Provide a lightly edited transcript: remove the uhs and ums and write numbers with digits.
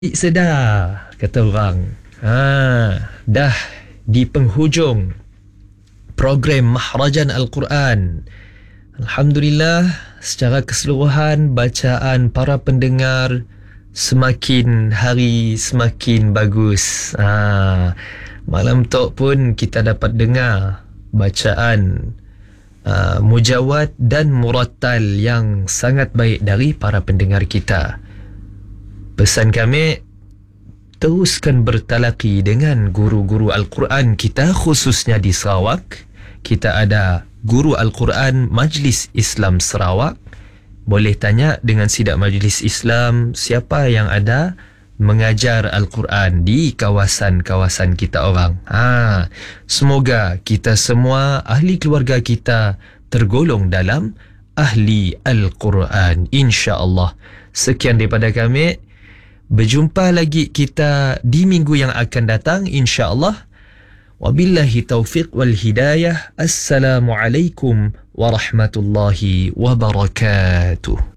Sedar, kata orang. Dah di penghujung program Mahrajan Al-Quran. Alhamdulillah, secara keseluruhan bacaan para pendengar semakin hari semakin bagus. Malam tu pun kita dapat dengar bacaan mujawad dan murattal yang sangat baik dari para pendengar kita. Pesan kami, teruskan bertalaki dengan guru-guru Al-Quran kita, khususnya di Sarawak. Kita ada Guru Al-Quran Majlis Islam Sarawak. Boleh tanya dengan Sidak Majlis Islam siapa yang ada mengajar Al-Quran di kawasan-kawasan kita orang. Semoga kita semua, ahli keluarga kita, tergolong dalam ahli Al-Quran, insya-Allah. Sekian daripada kami. Berjumpa lagi kita di minggu yang akan datang, insya-Allah. Wabillahi taufiq wal hidayah. Assalamualaikum warahmatullahi wabarakatuh.